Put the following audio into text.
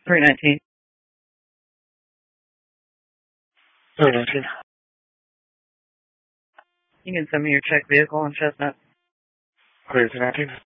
319. 319. You can send me your check vehicle on Chestnut. Clear 319.